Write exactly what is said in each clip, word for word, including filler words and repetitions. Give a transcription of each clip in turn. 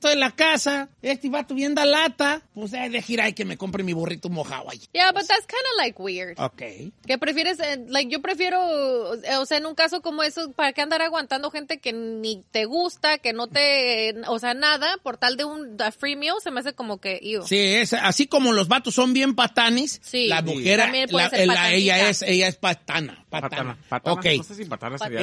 salidito de la casa, este vato bien da lata, pues eh, de gira, ay, que me compre mi burrito mojado ahí. Yeah, but that's kind of like weird. Okay. ¿Qué prefieres? Eh, like, yo prefiero, eh, o sea, en un caso como eso, ¿para qué andar aguantando gente que ni te gusta, que no te, eh, o sea, nada, por tal de un a free meal, se me hace como que, ew. Sí, es, así como los vatos son bien patanes, Sí. la mujer, También puede la, ser la- patanita. ella es, ella es patana, patana. Patana. Patana. Ok. No sé si patana sería.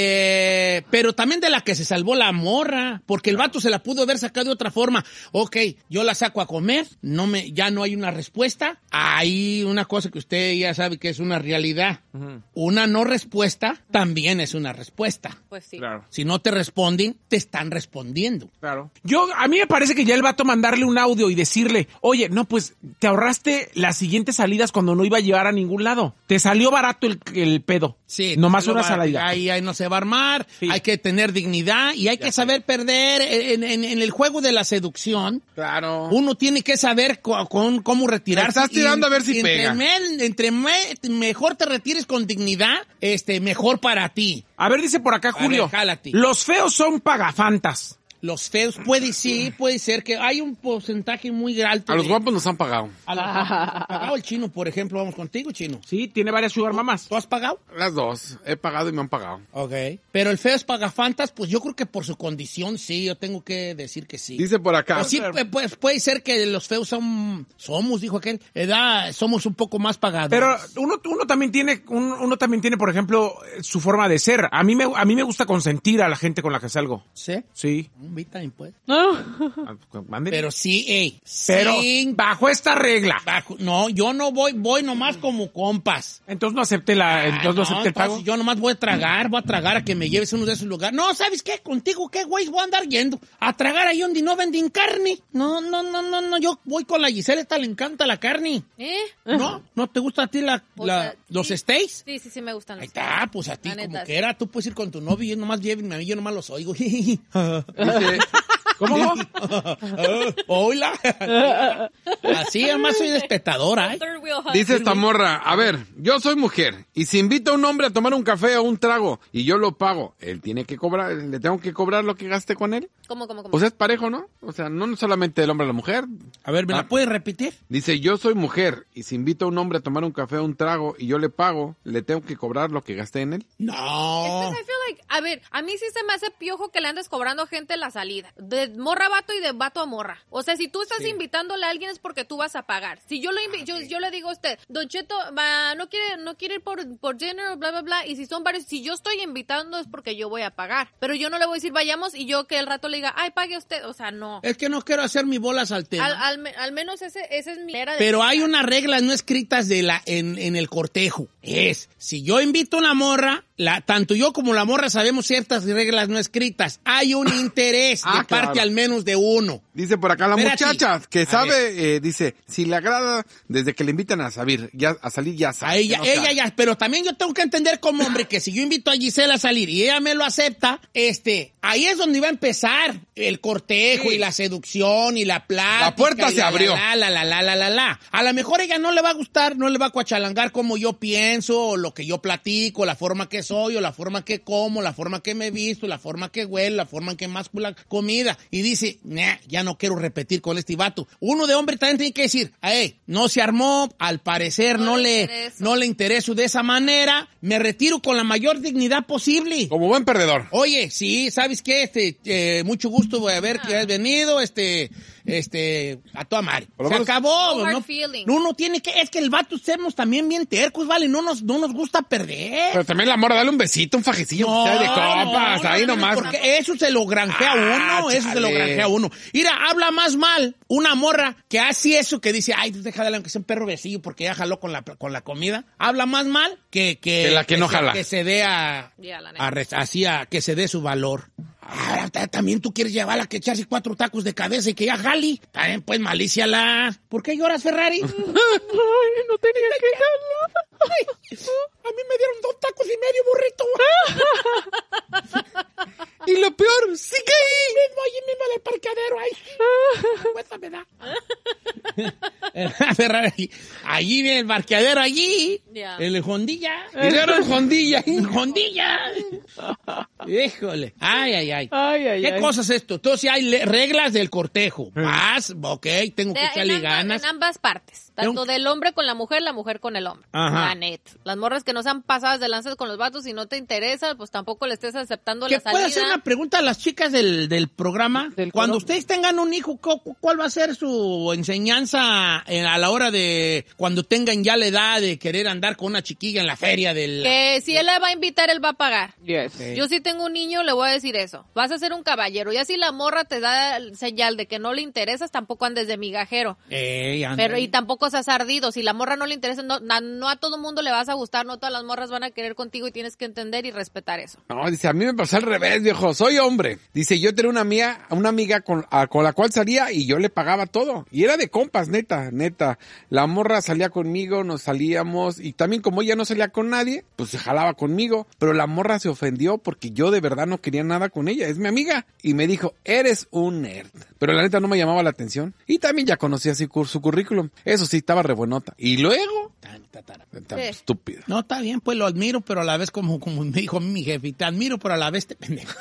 Este, pero también de la que se salvó la morra, porque el vato se la pudo haber sacado de otra forma. Ok, yo la saco a comer, no me, ya no hay una respuesta. Hay una cosa que usted ya sabe que es una realidad. Ujú. Una no respuesta también es una respuesta. Pues sí. Claro, Si no te responden, te están respondiendo. claro. Yo, a mí me parece que ya el vato mandarle un audio y decirle, oye, no, pues, te ahorraste las siguientes salidas cuando no iba a llegar a ningún lado. Te salió barato el, el pedo. Sí, Nomás no una va- salida. Ahí, ahí no se va a armar, Sí. hay que tener dignidad y hay que saber perder en, en- en el juego de la seducción. Claro. Uno tiene que saber co- con, cómo retirarse. Me estás tirando Y- a ver si entre pega. me- entre me- mejor te retires con dignidad, este, mejor para ti. A ver, dice por acá Julio, ver, jálate. los feos son pagafantas. Los feos, puede sí, puede ser que hay un porcentaje muy alto. A los de- guapos nos han pagado. A los guapos. Pagado el Chino, por ejemplo, vamos contigo, Chino. Sí, tiene varias sugar mamás. ¿Tú has pagado? Las dos. He pagado y me han pagado. Ok. Pero el feo es pagafantas, pues yo creo que por su condición sí, yo tengo que decir que sí. Dice por acá. Pues sí, pues, pues, puede ser que los feos son, somos, dijo aquel, edad, somos un poco más pagados. Pero uno, uno también tiene, un- uno también tiene, por ejemplo, eh, su forma de ser. A mí me, a mí me gusta consentir a la gente con la que salgo. ¿Sí? Sí. Un vitamin, pues. Ah, mande. Pero sí, ey. Pero sin bajo esta regla. bajo- no, yo no voy, voy nomás como compas. Entonces no acepte la, entonces Ah, no acepte el pago. entonces yo nomás voy a tragar, voy a tragar a que me lleves a uno de esos lugares. No, ¿sabes qué? Contigo, ¿qué güey? Voy a andar yendo a tragar ahí donde no venden carne. No, no, no, no, no, yo voy con la Gisela, esta le encanta la carne. ¿Eh? ¿No? ¿No te gusta a ti la, O la- sea, los sí. steaks? Sí, sí, sí me gustan Ahí los está, pues a ti La como neta, que era, tú puedes ir con tu novio y yo nomás llévenme a mí, yo nomás los oigo. Dice, ¿Cómo? Hola. Así, además soy despetadora, ¿eh? Third wheel hug. dice esta morra, a ver, yo soy mujer y si invito a un hombre a tomar un café o un trago y yo lo pago, él tiene que cobrar, le tengo que cobrar lo que gaste con él. ¿Cómo, cómo, cómo? O sea, es parejo, ¿no? O sea, no solamente el hombre a la mujer. A ver, ¿me Ah. la puedes repetir? Dice, yo soy mujer y si invito a un hombre a tomar un café o un trago y yo le pago, le tengo que cobrar lo que gasté en él. No. Es que I feel like, a ver, a mí sí se me hace piojo que le andes cobrando a gente la salida. De morra a vato y de vato a morra. O sea, si tú estás invitándole a alguien es porque tú vas a pagar. Si yo lo invi- yo, yo le digo a usted, Don Cheto, va, no quiere, no quiere ir por, por dinner, bla, bla, bla. Y si son varios, si yo estoy invitando es porque yo voy a pagar. Pero yo no le voy a decir vayamos y yo que el rato le diga, ay, pague usted. O sea, no. Es que no quiero hacer mi bolas al tema. Al, al, me- al menos ese, ese es mi era de Pero hay pensar. unas reglas no escritas de la, en, en el cortejo. Es, si yo invito a una morra, la, tanto yo como la morra sabemos ciertas reglas no escritas. Hay un interés Ah, de parte claro. al menos de uno. Dice por acá la Espérate. muchacha que A sabe, eh, dice, si le agrada desde que le invitan a salir, ya, a salir ya sabe. A ella, que no ella sabe. ya, pero también yo tengo que entender como hombre que si yo invito a Gisela a salir y ella me lo acepta, este, ahí es donde va a empezar el cortejo Sí. y la seducción y la plática. La puerta y se abrió. La, la, la, la, la, la, la. A lo mejor ella no le va a gustar, no le va a cuachalangar como yo pienso, o lo que yo platico, la forma que soy, o la forma que como, la forma que me visto, la forma que huelo, la forma en que masco la comida. Y dice, nah, ya no quiero repetir con este vato. Uno de hombre también tiene que decir, hey, no se armó, al parecer no, No le le, intereso. no le intereso de esa manera, me retiro con la mayor dignidad posible. Como buen perdedor. Oye, sí, ¿sabes qué? Este, eh, mucho gusto voy a ver que has venido, este, este, a tu madre. Por lo Se menos- acabó. No hard No, feelings. no, uno tiene que, es que el vato somos también bien tercos, ¿vale? No nos, no nos gusta perder. Pero también la morra, dale un besito, un fajecillo, que sea de copas, no, ahí no, nomás. Porque eso se lo granjea Ah, uno, eso se lo chale. granjea uno. Mira, habla más mal una morra que hace eso, que dice, ay, pues déjale aunque sea un perro besillo porque ya jaló con la, con la comida. Habla más mal que, que, Que la que no se- jala. que se dé a, Ya, la neta. a re- así a- que se dé su valor. Ahora ta- también tú quieres llevarla a que echarse cuatro tacos de cabeza y que ya jali. También pues malicia la. ¿Por qué lloras, Ferrari? Ay, no tenía que dejarlo. Ay, a mí me dieron dos tacos y medio, burrito. Y lo peor, sigue ahí. Mismo, allí mismo en el parqueadero, ahí. Esa me da. Ferrari, allí viene el parqueadero, allí. Ya. El Hondilla. Y le dieron jondilla ahí. Hondilla. Híjole. Ay, ay, ay. Ay, ay, ¿Qué ay. cosa es esto? Entonces hay le- reglas del cortejo. Vas, ok, tengo que De- echarle en, ambas, ganas. en ambas partes. Tanto Tengo- del hombre con la mujer, la mujer con el hombre. Ajá. La net. Las morras que no sean pasadas de lanzas con los vatos y no te interesa, pues tampoco le estés aceptando ¿Que la puedo salida. hacer una pregunta a las chicas del, del programa? Del Cuando coro. ustedes tengan un hijo, ¿cu- ¿cuál va a ser su enseñanza en- a la hora de cuando tengan ya la edad de querer andar con una chiquilla en la feria del... Que si él le va a invitar, él va a pagar. Yes. Sí. Yo si tengo un niño, le voy a decir eso. Vas a ser un caballero. Y así la morra te da señal de que no le interesas, tampoco andes de migajero. Ey, anda. Pero y tampoco seas ardido. Si la morra no le interesa, no, na- no a todo mundo le vas a gustar, no todas las morras van a querer contigo y tienes que entender y respetar eso. No, dice, a mí me pasó al revés, viejo, soy hombre. Dice, yo tenía una amiga, una amiga con, a- con la cual salía y yo le pagaba todo. Y era de compas, neta, neta. La morra salía conmigo, nos salíamos, y también como ella no salía con nadie, pues se jalaba conmigo. Pero la morra se ofendió porque yo de verdad no quería nada con ella, es mi amiga. Y me dijo, eres un nerd. Pero la neta no me llamaba la atención. Y también ya conocía así cur- su currículum. Eso sí, estaba re buenota. Y luego, Tan, ta, ta, ta. tan Sí. estúpida. No, está bien, pues lo admiro, pero a la vez como, como me dijo mi jefe, te admiro, pero a la vez te pendejo.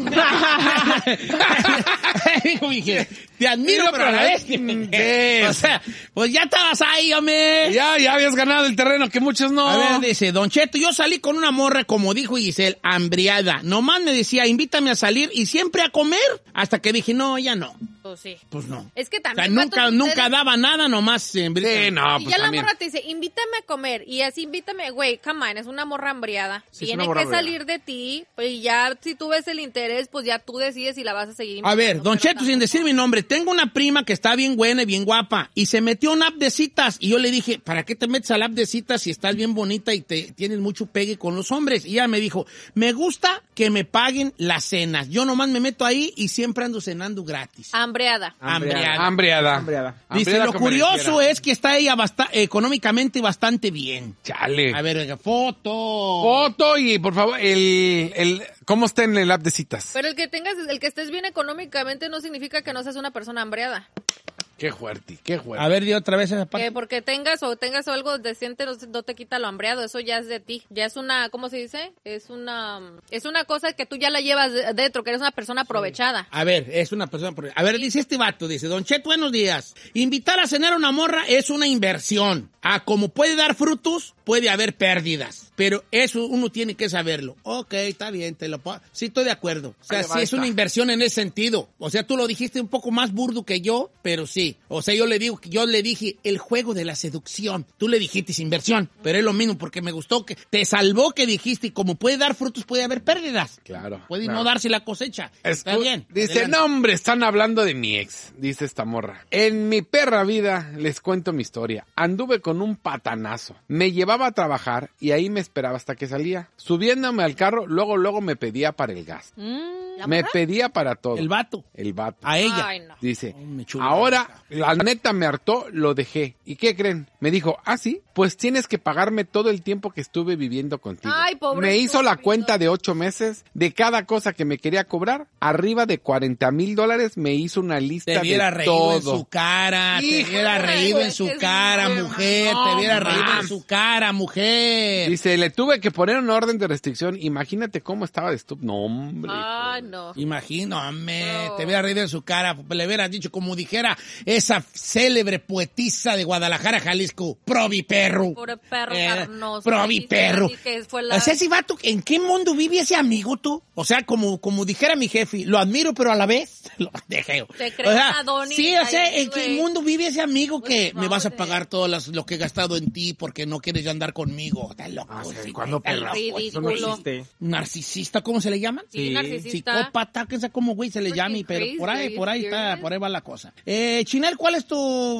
Dijo mi jefe, te admiro, pero a la vez te pendejo. O sea, pues ya estabas ahí, hombre. Ya, ya habías ganado el terreno que muchos no. A ver, dice, Don Cheto, yo salí con una morra, como dijo Giselle, hambriada. Nomás me decía, invítame a salir y siempre a comer. Hasta que dije, no, ya no. Pues sí. Pues no. Es que O sea, también. nunca, vatos, nunca ustedes- daba nada, nomás. eh, Sí, no, Y pues ya la también. morra te dice, invítame a comer. Y así invítame, güey, come on, es una morra hambriada. Sí, es Tiene una morra que hambriada. salir de ti. Y ya, si tú ves el interés, pues ya tú decides si la vas a seguir A ver, invitando, Don pero Cheto, sin tampoco- decir mi nombre, tengo una prima que está bien buena y bien guapa y se metió a una app de citas y yo le dije, ¿para qué te metes a la app de citas si estás bien bonita y te tienes mucho pegue con los hombres? Y ella me dijo, me gusta que me paguen las cenas. Yo nomás me meto ahí y siempre ando cenando gratis. Hambriada. Hambriada. Hambriada. Hambriada. Dice, Hambriada lo como curioso mereciera. es que está ella basta- económicamente bastante bien. Chale. A ver, oiga, foto. Foto y, por favor, el, el, ¿cómo está en el app de citas? Pero el que tengas, el que estés bien económicamente no significa que no seas una persona hambriada. Qué fuerte, qué fuerte. A ver, di otra vez esa parte. Que porque tengas o tengas algo decente no, no te quita lo hambriado, eso ya es de ti. Ya es una, ¿cómo se dice? Es una es una cosa que tú ya la llevas de- dentro, que eres una persona aprovechada. A ver, es una persona... por- A ver, dice este vato, dice, Don Cheto, buenos días. Invitar a cenar a una morra es una inversión. Ah, como puede dar frutos, puede haber pérdidas. Pero eso uno tiene que saberlo. Ok, está bien, te lo puedo... Sí, estoy de acuerdo. O sea, Ahí va sí es esta. una inversión en ese sentido. O sea, tú lo dijiste un poco más burdo que yo, pero sí. O sea, yo le digo, yo le dije el juego de la seducción. Tú le dijiste es inversión, pero es lo mismo porque me gustó que te salvó que dijiste, y como puede dar frutos, puede haber pérdidas. Claro. Puede claro. no darse la cosecha. Está Escu- bien. Dice, Adelante. no hombre, están hablando de mi ex, dice esta morra. En mi perra vida les cuento mi historia. Anduve con un patanazo. Me llevaba a trabajar y ahí me esperaba hasta que salía. Subiéndome al carro, luego, luego me pedía para el gas. Mm, ¿la Me morra? pedía para todo. El vato. El vato. A ella. Ay, no. Dice, Oh, me chulo. ahora, la neta me hartó, lo dejé. ¿Y qué creen? Me dijo, ¿ah, sí? Pues tienes que pagarme todo el tiempo que estuve viviendo contigo. Ay, pobre me hizo la estúpido. cuenta de ocho meses de cada cosa que me quería cobrar. Arriba de cuarenta mil dólares me hizo una lista Te hubiera de reído todo. en su cara, te Hijo hubiera de reído en madre, su que cara, sí, mujer, no, te hubiera no reído en más. su cara, mujer. Dice, le tuve que poner una orden de restricción. Imagínate cómo estaba de estúpido. No, hombre. Ay, no. Imagino, hombre, No. te hubiera reído en su cara, le hubieras dicho como dijera esa célebre poetisa de Guadalajara, Jalisco, Provi Perro. Pobre perro Eh, carnoso. Provi Dice Perro. así que fue la- O sea, ese vato, ¿en qué mundo vive ese amigo tú? O sea, como, como dijera mi jefe, lo admiro, pero a la vez lo dejeo. Te crees O sea, Adonis sí, o sea, ahí, ¿en qué güey. mundo vive ese amigo que What's me vas a wrong with pagar todo las- lo que he gastado en ti porque no quieres ya andar conmigo? Estás loco. Ah, sí, sí, ¿cuándo, estás perra? loco. Eso no Ridículo. existe. Narcisista, ¿cómo se le llaman? Sí, Sí. narcisista. Psicópata, que sé cómo güey se le Freaking llame, pero crazy, por ahí, are por ahí you está, serious? por ahí va la cosa. Eh, Chinel, ¿cuál es tu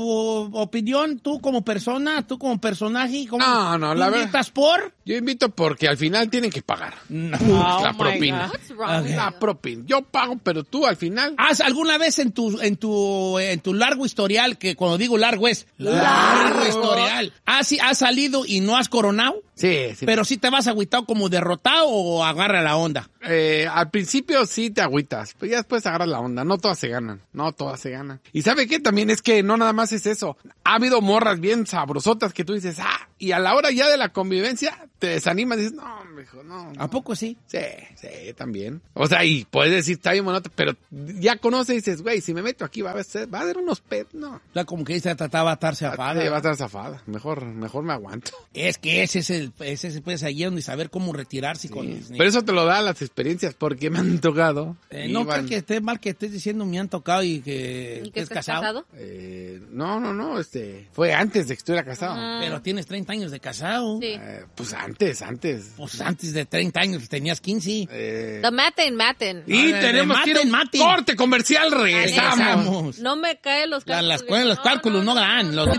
opinión? Tú como persona, tú como personaje, ¿cómo No, no, la ¿tú verdad- invitas por? Yo invito porque al final tienen que pagar. No. Oh la my propina. God. What's wrong with La you? propina. Yo pago, pero tú al final... ¿Has alguna vez en tu, en tu, en tu largo historial, que cuando digo largo es largo, Largo. historial, ¿has, has salido y no has coronado? Sí, sí. Pero sí te vas agüitado como derrotado o agarra la onda. Eh, al principio sí te agüitas, pero ya después agarras la onda. No todas se ganan, no todas se ganan. Y ¿sabe qué? También es que no nada más es eso. Ha habido morras bien sabrosotas que tú dices, ah, y a la hora ya de la convivencia te desanimas y dices, no, mijo, no. ¿A poco sí? Sí, sí, también. O sea, y puedes decir, está bien monótono, pero ya conoces y dices, güey, si me meto aquí va a ser, va a haber unos pet, no. O sea, como que esta trataba de estar zafada. Sí, va a estar zafada. Mejor, mejor me aguanto. Es que ese es el, ese es pues ahí donde saber cómo retirarse Sí. con... Pero eso te lo da las experiencias, porque me han tocado. Eh, no Iban- creo que esté mal que estés diciendo me han tocado y que, ¿Y que estés estés casado? Eh, no, no, no, este, fue antes de que estuviera casado. Ah. Pero tienes treinta años de casado. Sí. Eh, pues antes, antes. Pues antes de treinta años tenías quince. Eh, The maten, maten. y Ah, tenemos de que ir a un maten, maten. corte comercial, regresamos. Regresamos. No me caen los La- cálculos. las, cuen- los cálculos no, dan. Los...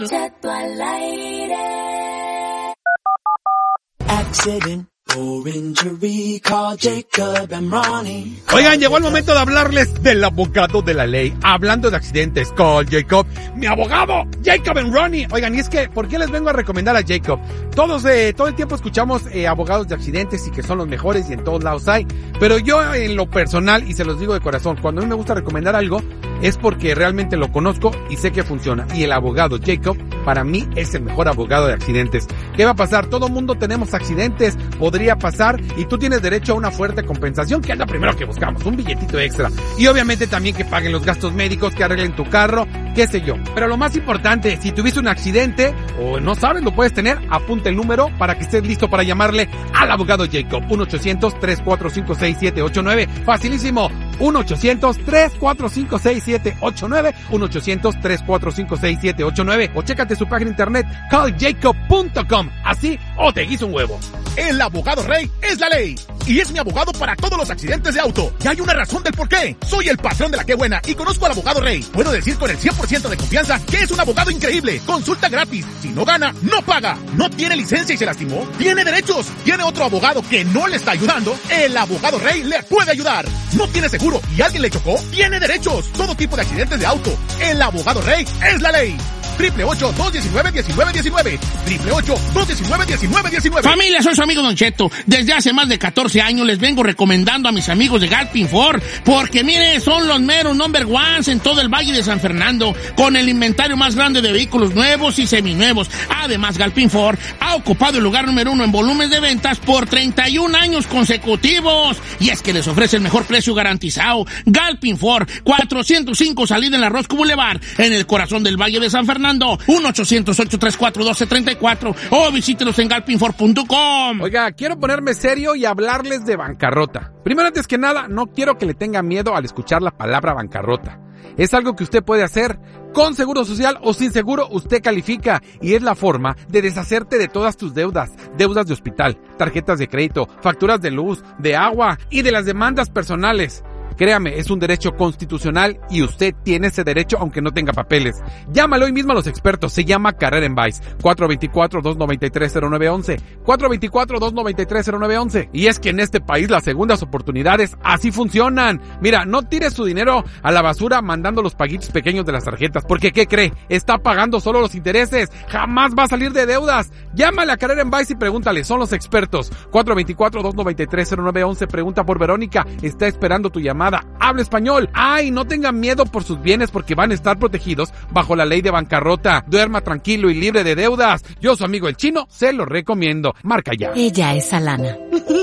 Accident or injury, call Jacob and Ronnie. Oigan, llegó el momento de hablarles del abogado de la ley. Hablando de accidentes, call Jacob, mi abogado, Jacob and Ronnie. Oigan, y es que, ¿por qué les vengo a recomendar a Jacob? Todos, eh, todo el tiempo escuchamos eh, abogados de accidentes y que son los mejores y en todos lados hay. Pero yo, en lo personal, y se los digo de corazón, cuando a mí me gusta recomendar algo, es porque realmente lo conozco y sé que funciona. Y el abogado Jacob, para mí, es el mejor abogado de accidentes. ¿Qué va a pasar? Todo mundo tenemos accidentes, podría pasar, y tú tienes derecho a una fuerte compensación, que es lo primero que buscamos, un billetito extra. Y obviamente también que paguen los gastos médicos, que arreglen tu carro, qué sé yo. Pero lo más importante, si tuviste un accidente, o no sabes, lo puedes tener, apunta el número para que estés listo para llamarle al abogado Jacob. uno ochocientos, tres cuatro cinco, seis siete ocho nueve. Facilísimo. uno ochocientos, tres cuatro cinco, seis siete ocho nueve. uno ochocientos, tres cuatro cinco, seis siete ocho nueve. O chécate su página internet, call jacob punto com. Así, o te guiso un huevo. El abogado rey es la ley. Y es mi abogado para todos los accidentes de auto. Y hay una razón del por qué. Soy el patrón de la que buena y conozco al abogado rey. Puedo decir con el cien por ciento de confianza que es un abogado increíble. Consulta gratis. Si no gana, no paga. No tiene licencia y se lastimó. Tiene derechos. Tiene otro abogado que no le está ayudando. El abogado rey le puede ayudar. No tiene seguro y alguien le chocó. Tiene derechos. Todo tipo de accidentes de auto. El abogado rey es la ley. Triple ocho, dos diecinueve, diecinueve diecinueve. Triple ocho, dos diecinueve, diecinueve diecinueve. Familia, soy su amigo Don Cheto. Desde hace más de catorce años les vengo recomendando a mis amigos de Galpin Ford, porque mire, son los meros number ones en todo el Valle de San Fernando, con el inventario más grande de vehículos nuevos y seminuevos. Además, Galpin Ford ha ocupado el lugar número uno en volúmenes de ventas por treinta y un años consecutivos. Y es que les ofrece el mejor precio garantizado. Galpin Ford, cuatrocientos cinco salida en la Rosco Boulevard, en el corazón del Valle de San Fernando. uno ochocientos, ocho tres cuatro, uno dos tres cuatro o visítelos en galpin ford punto com. Oiga, quiero ponerme serio y hablarles de bancarrota. Primero, antes que nada, no quiero que le tenga miedo al escuchar la palabra bancarrota. Es algo que usted puede hacer con seguro social o sin seguro, usted califica, y es la forma de deshacerte de todas tus deudas, deudas de hospital, tarjetas de crédito, facturas de luz, de agua y de las demandas personales. Créame, es un derecho constitucional y usted tiene ese derecho aunque no tenga papeles. Llámalo hoy mismo a los expertos, se llama Carrera en Vice. cuatro dos cuatro, dos nueve tres, cero nueve uno uno. cuatro dos cuatro, dos nueve tres, cero nueve uno uno. Y es que en este país las segundas oportunidades así funcionan. Mira, no tire su dinero a la basura mandando los paguitos pequeños de las tarjetas, porque ¿qué cree? Está pagando solo los intereses. Jamás va a salir de deudas. Llámale a Carrera en Vice y pregúntale, son los expertos. cuatro dos cuatro, dos nueve tres, cero nueve uno uno. Pregunta por Verónica, está esperando tu llamada. Habla español. Ay, no tengan miedo por sus bienes porque van a estar protegidos bajo la ley de bancarrota. Duerma tranquilo y libre de deudas. Yo, su amigo el chino, se lo recomiendo. Marca ya. Ella es Alana.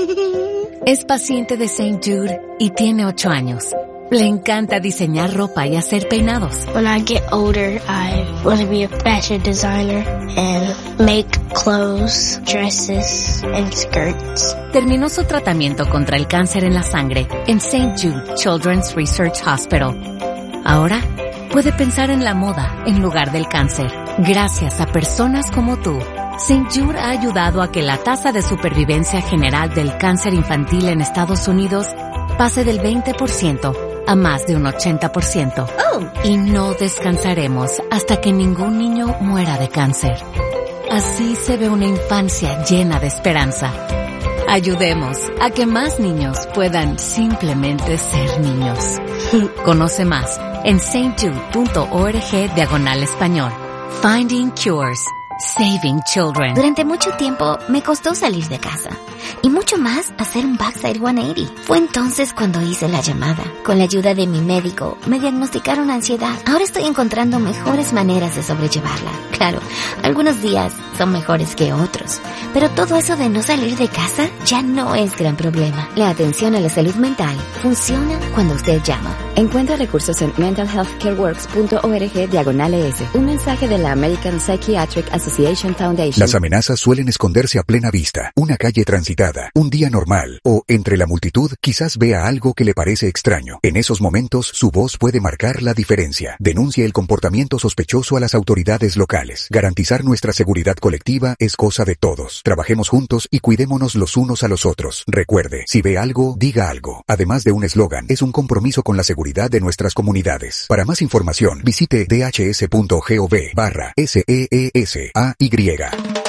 Es paciente de Saint Jude y tiene ocho años. Le encanta diseñar ropa y hacer peinados. When I get older, I want to be a fashion designer and make clothes, dresses, and skirts. Terminó su tratamiento contra el cáncer en la sangre en Saint Jude Children's Research Hospital. Ahora puede pensar en la moda en lugar del cáncer. Gracias a personas como tú, Saint Jude ha ayudado a que la tasa de supervivencia general del cáncer infantil en Estados Unidos pase del veinte por ciento a más de un ochenta por ciento. Oh. Y no descansaremos hasta que ningún niño muera de cáncer. Así se ve una infancia llena de esperanza. Ayudemos a que más niños puedan simplemente ser niños. Conoce más en saint jude punto org diagonal español. Finding Cures. Saving Children. Durante mucho tiempo me costó salir de casa y mucho más hacer un backside ciento ochenta. Fue entonces cuando hice la llamada. Con la ayuda de mi médico me diagnosticaron ansiedad. Ahora estoy encontrando mejores maneras de sobrellevarla. Claro, algunos días son mejores que otros, pero todo eso de no salir de casa ya no es gran problema. La atención a la salud mental funciona cuando usted llama. Encuentra recursos en mental health care works punto org diagonal E S. Un mensaje de la American Psychiatric Association Foundation. Las amenazas suelen esconderse a plena vista. Una calle transitada, un día normal, o entre la multitud quizás vea algo que le parece extraño. En esos momentos, su voz puede marcar la diferencia. Denuncia el comportamiento sospechoso a las autoridades locales. Garantizar nuestra seguridad colectiva es cosa de todos. Trabajemos juntos y cuidémonos los unos a los otros. Recuerde, si ve algo, diga algo. Además de un eslogan, es un compromiso con la seguridad de nuestras comunidades. Para más información, visite dhs punto gov barra S E E S A Y.